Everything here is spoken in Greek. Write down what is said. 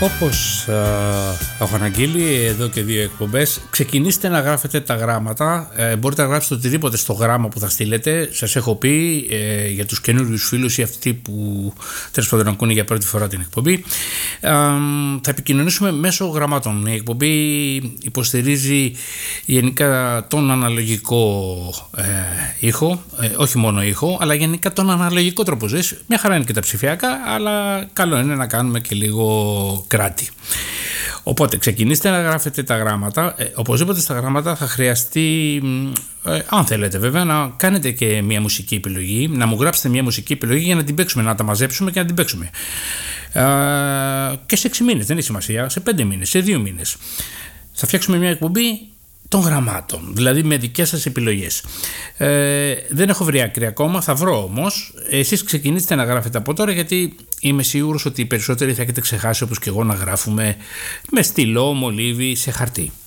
Όπως έχω αναγγείλει εδώ και 2 εκπομπές, ξεκινήστε να γράφετε τα γράμματα. Μπορείτε να γράψετε οτιδήποτε στο γράμμα που θα στείλετε. Σας έχω πει για τους καινούριους φίλους ή αυτοί που τέλος πάντων ακούνε για πρώτη φορά την εκπομπή. Θα επικοινωνήσουμε μέσω γραμμάτων. Η εκπομπή υποστηρίζει γενικά τον αναλογικό ήχο, όχι μόνο ήχο, αλλά γενικά τον αναλογικό τρόπο ζωής. Μια χαρά είναι και τα ψηφιακά, αλλά καλό είναι να κάνουμε και λίγο κράτη. Οπότε ξεκινήστε να γράφετε τα γράμματα. Οπωσδήποτε στα γράμματα θα χρειαστεί, αν θέλετε βέβαια, να κάνετε και μια μουσική επιλογή, να μου γράψετε μια μουσική επιλογή για να την παίξουμε, να τα μαζέψουμε και να την παίξουμε. Και σε 6 μήνες, δεν έχει σημασία, σε 5 μήνες, σε 2 μήνες. Θα φτιάξουμε μια εκπομπή των γραμμάτων, δηλαδή με δικές σας επιλογές. Δεν έχω βρει άκρη ακόμα, θα βρω όμως. Εσείς ξεκινήστε να γράφετε από τώρα, γιατί είμαι σίγουρος ότι οι περισσότεροι θα έχετε ξεχάσει, όπως και εγώ, να γράφουμε με στυλό, μολύβι, σε χαρτί.